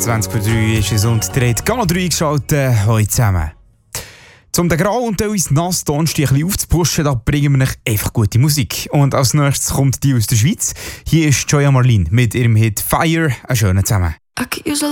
20:03 ist es und ihr habt Kanal 3 eingeschaltet, heute zusammen. Um den Grau und uns nass Donnerstag ein bisschen aufzupuschen, da bringen wir euch einfach gute Musik. Und als nächstes kommt die aus der Schweiz. Hier ist Joya Marlin mit ihrem Hit «Fire». Einen schönen zusammen.